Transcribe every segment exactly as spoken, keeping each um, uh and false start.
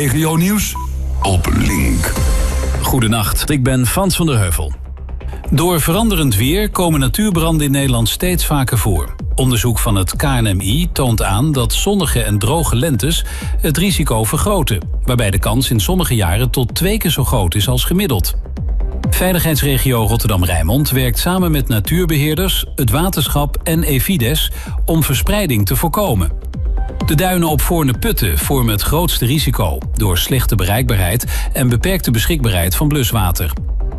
Regionieuws op Link. Goedenacht, ik ben Frans van der Heuvel. Door veranderend weer komen natuurbranden in Nederland steeds vaker voor. Onderzoek van het K N M I toont aan dat zonnige en droge lentes het risico vergroten, waarbij de kans in sommige jaren tot twee keer zo groot is als gemiddeld. Veiligheidsregio Rotterdam-Rijnmond werkt samen met natuurbeheerders, het waterschap en Evides om verspreiding te voorkomen. De duinen op Voorne-Putten vormen het grootste risico door slechte bereikbaarheid en beperkte beschikbaarheid van bluswater.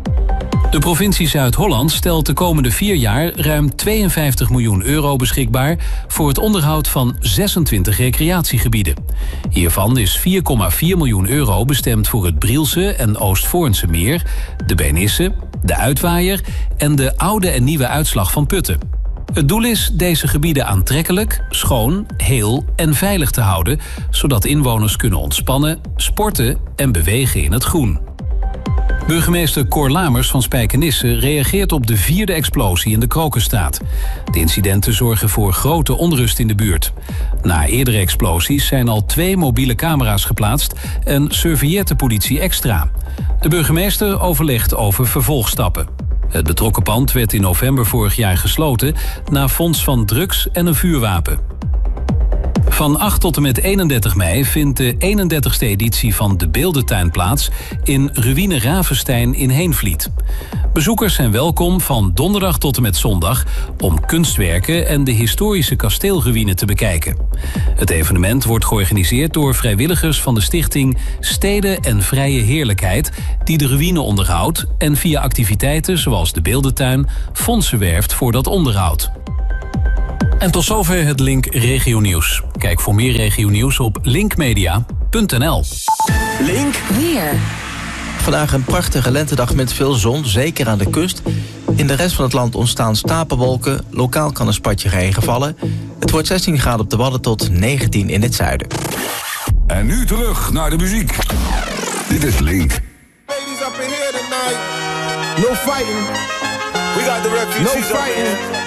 De provincie Zuid-Holland stelt de komende vier jaar ruim tweeënvijftig miljoen euro beschikbaar voor het onderhoud van zesentwintig recreatiegebieden. Hiervan is vier komma vier miljoen euro bestemd voor het Brielse en Oostvoornse meer, de Beenisse, de Uitwaaier en de oude en nieuwe uitslag van Putten. Het doel is deze gebieden aantrekkelijk, schoon, heel en veilig te houden, zodat inwoners kunnen ontspannen, sporten en bewegen in het groen. Burgemeester Cor Lamers van Spijkenisse reageert op de vierde explosie in de Krokusstraat. De incidenten zorgen voor grote onrust in de buurt. Na eerdere explosies zijn al twee mobiele camera's geplaatst en surveilleert de politie extra. De burgemeester overlegt over vervolgstappen. Het betrokken pand werd in november vorig jaar gesloten na fonds van drugs en een vuurwapen. Van acht tot en met eenendertig mei vindt de eenendertigste editie van De Beeldentuin plaats in Ruïne Ravenstein in Heenvliet. Bezoekers zijn welkom van donderdag tot en met zondag om kunstwerken en de historische kasteelruïne te bekijken. Het evenement wordt georganiseerd door vrijwilligers van de stichting Steden en Vrije Heerlijkheid, die de ruïne onderhoudt en via activiteiten zoals De Beeldentuin fondsen werft voor dat onderhoud. En tot zover het Link Regionieuws. Kijk voor meer regionieuws op linkmedia punt n l. Link weer. Vandaag een prachtige lentedag met veel zon, zeker aan de kust. In de rest van het land ontstaan stapelwolken. Lokaal kan een spatje regen vallen. Het wordt zestien graden op de Wadden tot negentien in het zuiden. En nu terug naar de muziek. Dit is Link. Ladies up in here tonight. No fighting. We got the refugees no fighting.